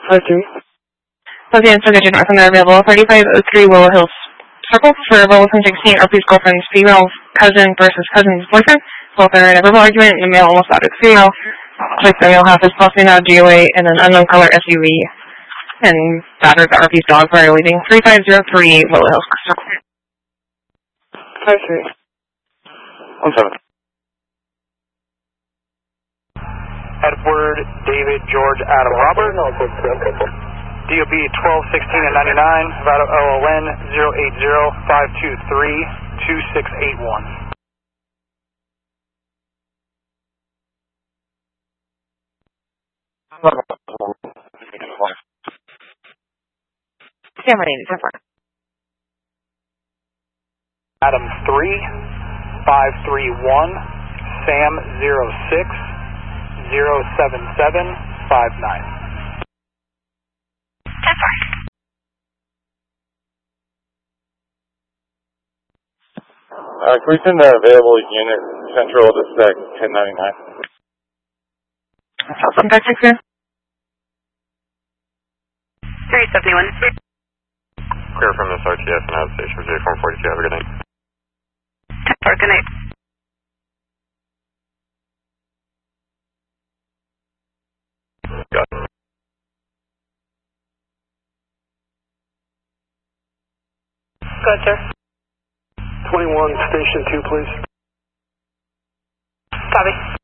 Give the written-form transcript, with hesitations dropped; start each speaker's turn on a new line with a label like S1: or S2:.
S1: 5-2.
S2: Okay, and so good, you're not from there available. 3503 Willow Hills Circle for Wilson 16, RP's girlfriend's female cousin versus cousin's boyfriend. Both are in a verbal argument, and the male almost out of female. Like the male half is busting out DOA and an unknown color SUV. And battered the RP's dog prior leaving. 3503 Willow Hills Circle.
S1: 5-3.
S3: 1-7. Edward, David, George, Adam, Robert. DOB 1216 at 99, Nevada OLN 080-523-2681.
S2: Sam ready, 10-4.
S3: Adam 3, 531, Sam 06, 07759.
S1: 10-4. Can we send the available unit central to SEC 1099?
S2: Awesome, back 6 here.
S4: 371.
S5: Clear from this RTS and out of station for J-Form 42. Have a good night.
S4: 10-4, good night.
S5: Got it.
S4: Go ahead, sir.
S1: 21, station 2, please.
S4: Copy.